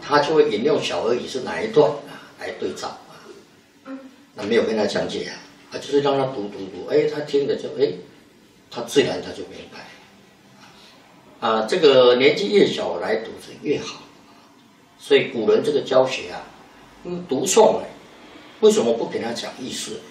他就会引用小而已是哪一段来对照那没有跟他讲解就是让他读，他听了就他自然他就明白这个年纪越小来读是越好，所以古人这个教学读诵为什么不给他讲意思？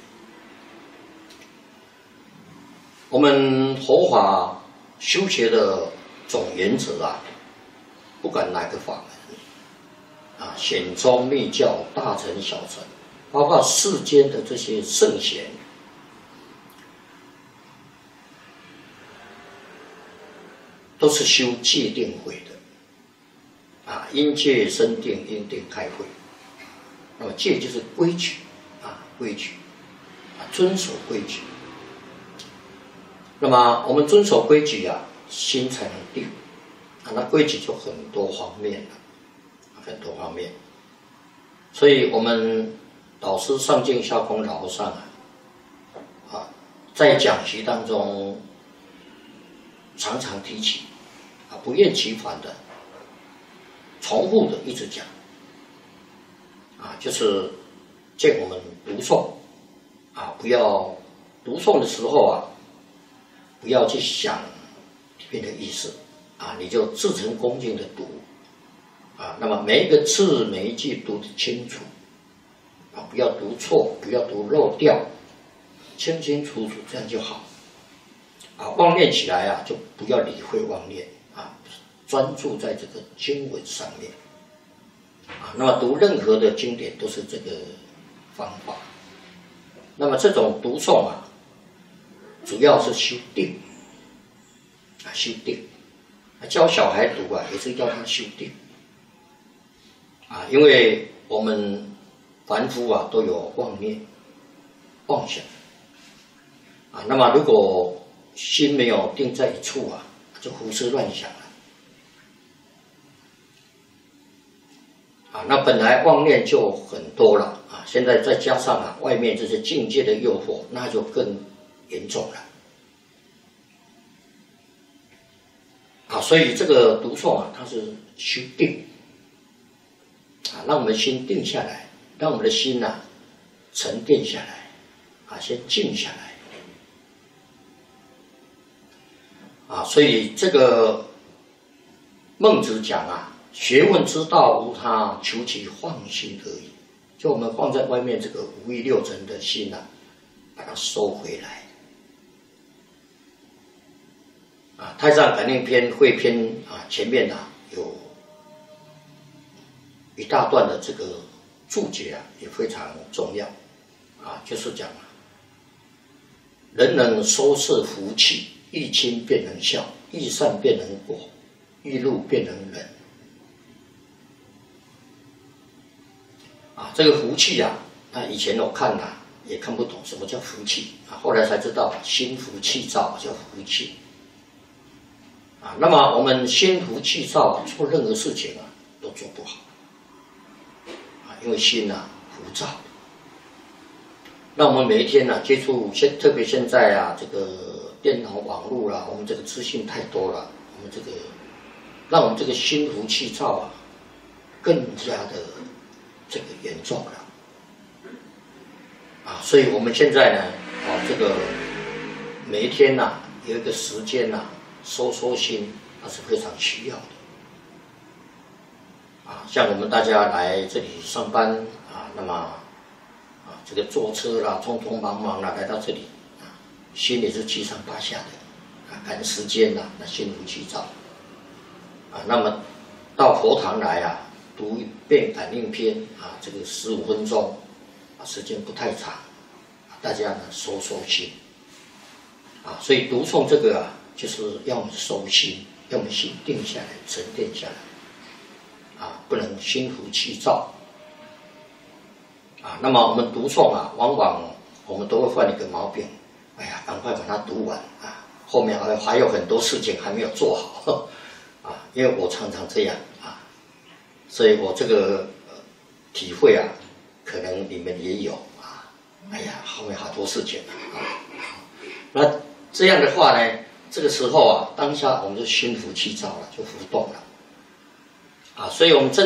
我们佛法修学的总原则不管哪个法门显宗密教、大乘小乘，包括世间的这些圣贤，都是修戒定慧的因戒生定，因定开慧。那么戒就是规矩规矩遵守规矩。那么我们遵守规矩心才能定那规矩就很多方面了，很多方面。所以我们导师上净下空老和尚在讲习当中常常提起不厌其烦的重复的一直讲就是见我们读诵不要读诵的时候不要去想里面的意思你就至诚恭敬的读那么每一个字每一句读得清楚不要读错，不要读漏掉，清清楚楚，这样就好妄念起来就不要理会妄念专注在这个经文上面那么读任何的经典都是这个方法。那么这种读诵主要是修定修定教小孩读也是要他修定因为我们凡夫都有妄念妄想那么如果心没有定在一处就胡思乱想了那本来妄念就很多了现在再加上外面这些境界的诱惑，那就更严重了所以这个读诵它是修定让我们心定下来，让我们的心沉淀下来先静下来所以这个孟子讲学问之道无他，求其放心而已。就我们放在外面这个五欲六尘的心把它收回来太上感应篇汇篇前面有一大段的这个注解也非常重要就是讲人能收摄福气，欲亲便能孝，欲善便能果，欲怒便能忍这个福气以前我看也看不懂什么叫福气后来才知道心浮气躁叫福气那么我们心浮气躁做任何事情都做不好因为心浮躁。那我们每一天接触特别现在这个电脑网络我们这个资讯太多了，我们这个让我们这个心浮气躁更加的这个严重了所以我们现在呢这个每一天有一个时间收心那是非常需要的像我们大家来这里上班那么这个坐车啦匆匆忙忙来到这里心里是七上八下的赶时间那心浮气躁那么到佛堂来读一遍感应篇这个15分钟时间不太长大家呢收心所以读诵这个就是要我们收心，要我们心定下来沉淀下来不能心浮气躁那么我们读诵往往我们都会犯一个毛病，赶快把它读完后面还有很多事情还没有做好因为我常常这样所以我这个体会可能你们也有后面好多事情那这样的话呢，这个时候当下我们就心浮气躁了，就浮动了所以我们